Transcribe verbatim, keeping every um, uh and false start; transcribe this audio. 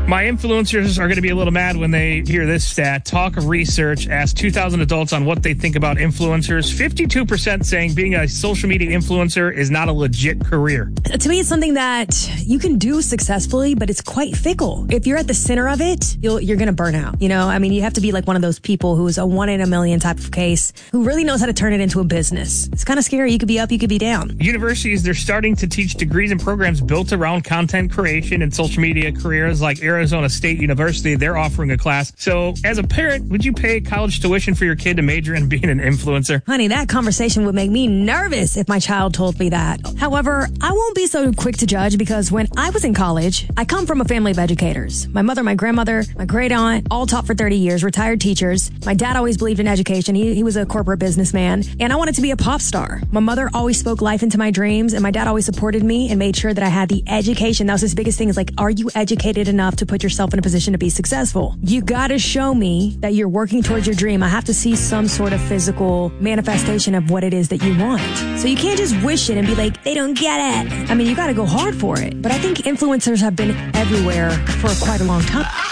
My influencers are going to be a little mad when they hear this stat. Talk Research asked two thousand adults on what they think about influencers. fifty-two percent saying being a social media influencer is not a legit career. To me, it's something that you can do successfully, but it's quite fickle. If you're at the center of it, you'll, you're going to burn out. You know, I mean, you have to be like one of those people who's a one in a million type of case who really knows how to turn it into a business. It's kind of scary. You could be up, you could be down. Universities, they're starting to teach degrees and programs built around content creation and social media careers. Like Arizona State University, they're offering a class. So as a parent, would you pay college tuition for your kid to major in being an influencer? Honey, that conversation would make me nervous if my child told me that. However, I won't be so quick to judge because when I was in college, I come from a family of educators. My mother, my grandmother, my great aunt, all taught for thirty years, retired teachers. My dad always believed in education. He, he was a corporate businessman, and I wanted to be a pop star. My mother always spoke life into my dreams, and my dad always supported me and made sure that I had the education. That was his biggest thing, is like, are you educated enough to put yourself in a position to be successful? You gotta show me that you're working towards your dream. I have to see some sort of physical manifestation of what it is that you want. So you can't just wish it and be like, they don't get it. I mean, you gotta go hard for it. But I think influencers have been everywhere for quite a long time.